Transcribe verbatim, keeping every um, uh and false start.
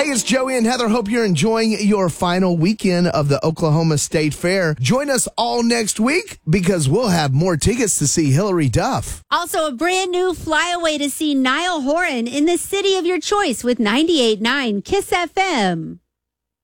Hey, it's Joey and Heather. Hope you're enjoying your final weekend of the Oklahoma State Fair. Join us all next week because we'll have more tickets to see Hillary Duff. Also, a brand new flyaway to see Niall Horan in the city of your choice with ninety-eight point nine Kiss F M.